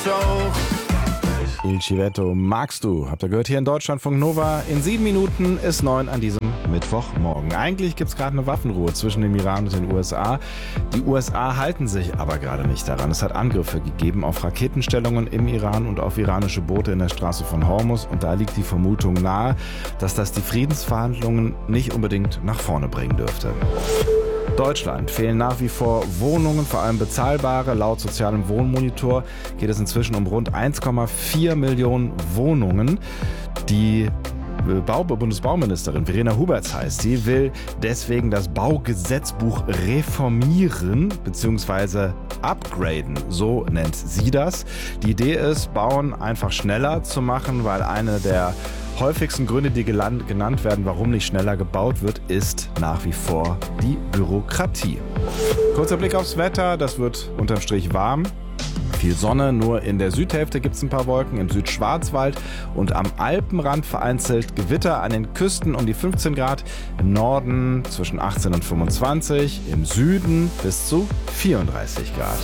Il Civetto magst du, habt ihr gehört hier in Deutschlandfunk Nova. In 7 Minuten ist 9 an diesem Mittwochmorgen. Eigentlich gibt es gerade eine Waffenruhe zwischen dem Iran und den USA. Die USA halten sich aber gerade nicht daran. Es hat Angriffe gegeben auf Raketenstellungen im Iran und auf iranische Boote in der Straße von Hormuz. Und da liegt die Vermutung nahe, dass das die Friedensverhandlungen nicht unbedingt nach vorne bringen dürfte. Deutschland fehlen nach wie vor Wohnungen, vor allem bezahlbare. Laut sozialem Wohnmonitor geht es inzwischen um rund 1,4 Millionen Wohnungen. Die Bundesbauministerin Verena Huberts heißt sie, will deswegen das Baugesetzbuch reformieren bzw. upgraden, so nennt sie das. Die Idee ist, Bauen einfach schneller zu machen, weil eine der häufigsten Gründe, die genannt werden, warum nicht schneller gebaut wird, ist nach wie vor die Bürokratie. Kurzer Blick aufs Wetter, das wird unterm Strich warm. Viel Sonne, nur in der Südhälfte gibt es ein paar Wolken, im Südschwarzwald und am Alpenrand vereinzelt Gewitter, an den Küsten um die 15 Grad, im Norden zwischen 18 und 25, im Süden bis zu 34 Grad.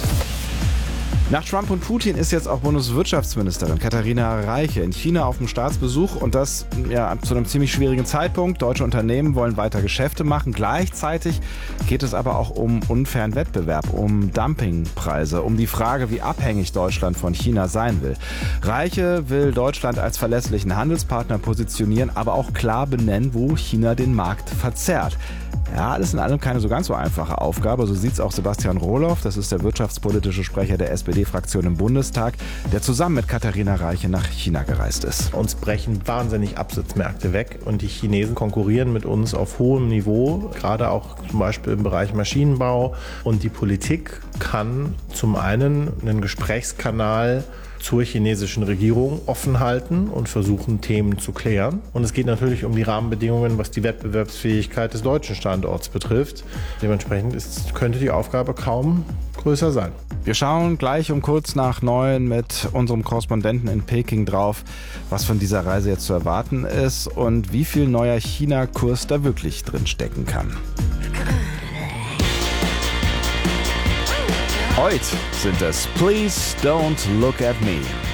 Nach Trump und Putin ist jetzt auch Bundeswirtschaftsministerin Katharina Reiche in China auf dem Staatsbesuch und das zu einem ziemlich schwierigen Zeitpunkt. Deutsche Unternehmen wollen weiter Geschäfte machen. Gleichzeitig geht es aber auch um unfairen Wettbewerb, um Dumpingpreise, um die Frage, wie abhängig Deutschland von China sein will. Reiche will Deutschland als verlässlichen Handelspartner positionieren, aber auch klar benennen, wo China den Markt verzerrt. Ja, alles in allem keine so ganz so einfache Aufgabe. So sieht es auch Sebastian Rohloff, das ist der wirtschaftspolitische Sprecher der SPD-Fraktion im Bundestag, der zusammen mit Katharina Reiche nach China gereist ist. Uns brechen wahnsinnig Absatzmärkte weg und die Chinesen konkurrieren mit uns auf hohem Niveau, gerade auch zum Beispiel im Bereich Maschinenbau. Und die Politik kann zum einen einen Gesprächskanal zur chinesischen Regierung offen halten und versuchen, Themen zu klären. Und es geht natürlich um die Rahmenbedingungen, was die Wettbewerbsfähigkeit des deutschen Standorts betrifft. Dementsprechend könnte die Aufgabe kaum größer sein. Wir schauen gleich um kurz nach 9 mit unserem Korrespondenten in Peking drauf, was von dieser Reise jetzt zu erwarten ist und wie viel neuer China-Kurs da wirklich drin stecken kann. Heute sind es Please Don't Look at Me.